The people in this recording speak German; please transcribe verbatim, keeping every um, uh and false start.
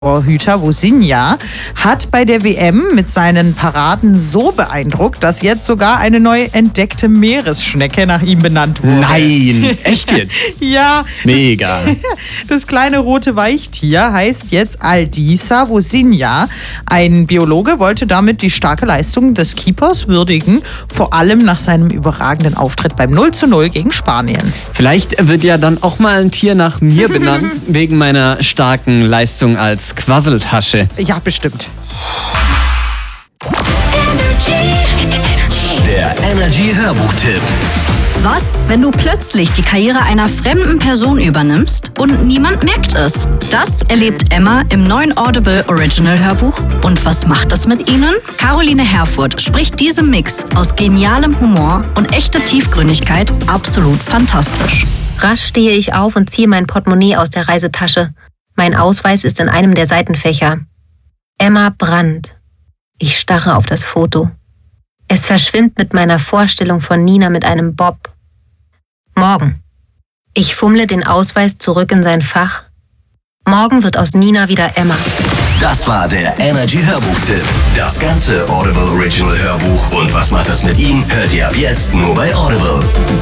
Torhüter Vozinha hat bei der W M mit seinen Paraden so beeindruckt, dass jetzt sogar eine neu entdeckte Meeresschnecke nach ihm benannt wurde. Nein, echt jetzt? Ja. Mega. Das, das kleine rote Weichtier heißt jetzt Aldisa Vozinha. Ein Biologe wollte damit die starke Leistung des Keepers würdigen, vor allem nach seinem überragenden Auftritt beim null zu null gegen Spanien. Vielleicht wird ja dann auch mal ein Tier nach mir benannt, wegen meiner starken Leistung als Quasseltasche. Ja, bestimmt. Der Energy Hörbuchtipp. Was, wenn du plötzlich die Karriere einer fremden Person übernimmst und niemand merkt es? Das erlebt Emma im neuen Audible Original Hörbuch. Und was macht das mit ihnen? Caroline Herfurth spricht diesem Mix aus genialem Humor und echter Tiefgründigkeit absolut fantastisch. Rasch stehe ich auf und ziehe mein Portemonnaie aus der Reisetasche. Mein Ausweis ist in einem der Seitenfächer. Emma Brandt. Ich starre auf das Foto. Es verschwimmt mit meiner Vorstellung von Nina mit einem Bob. Morgen. Ich fummle den Ausweis zurück in sein Fach. Morgen wird aus Nina wieder Emma. Das war der Energy Hörbuchtipp. Das ganze Audible Original Hörbuch und was macht das mit ihm, hört ihr ab jetzt nur bei Audible.